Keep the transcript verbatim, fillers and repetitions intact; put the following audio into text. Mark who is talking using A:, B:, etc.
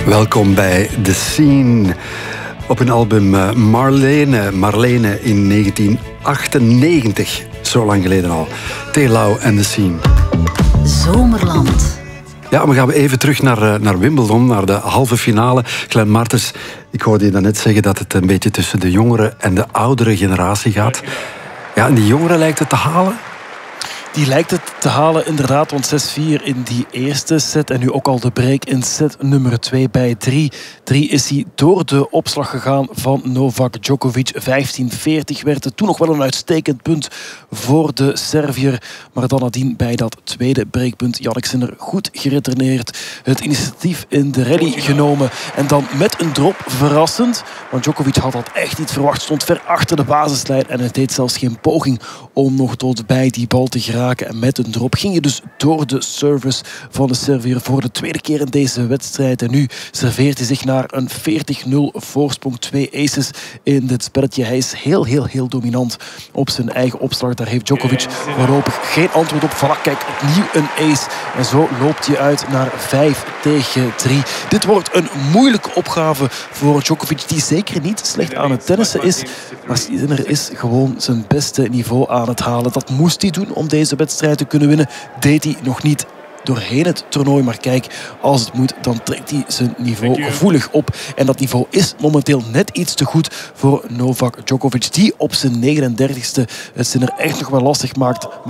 A: Welkom bij The Scene. Op hun album Marlene, Marlene in negentien achtennegentig. Zo lang geleden al. Telau en The Scene.
B: Zomerland.
A: Ja, maar gaan we even terug naar, naar Wimbledon, naar de halve finale. Glenn Martens, ik hoorde je daarnet zeggen dat het een beetje tussen de jongere en de oudere generatie gaat. Ja, en die jongeren lijkt het te halen?
C: Die lijkt het te halen, inderdaad, want zes vier in die eerste set. En nu ook al de break in set nummer twee bij drie drie is hij door de opslag gegaan van Novak Djokovic. vijftien veertig werd het toen nog wel een uitstekend punt voor de Serviër. Maar dan nadien bij dat tweede breakpunt, Jannik Sinner goed gereturneerd. Het initiatief in de rally genomen. En dan met een drop, verrassend. Want Djokovic had dat echt niet verwacht. Stond ver achter de basislijn en het deed zelfs geen poging om nog tot bij die bal te geraken. En met een drop ging je dus door de service van de Serviër voor de tweede keer in deze wedstrijd. En nu serveert hij zich naar een veertig nul voorsprong. Twee aces in dit spelletje. Hij is heel, heel, heel dominant op zijn eigen opslag. Daar heeft Djokovic voorlopig geen antwoord op. Voilà, kijk, opnieuw een ace. En zo loopt hij uit naar vijf tegen drie. Dit wordt een moeilijke opgave voor Djokovic, die zeker niet slecht aan het tennissen is. Maar Sinner is gewoon zijn beste niveau aan het halen. Dat moest hij doen om deze wedstrijd te kunnen winnen. Deed hij nog niet doorheen het toernooi. Maar kijk, als het moet, dan trekt hij zijn niveau gevoelig op. En dat niveau is momenteel net iets te goed voor Novak Djokovic, die op zijn negenendertigste het Sinner echt nog wel lastig maakt.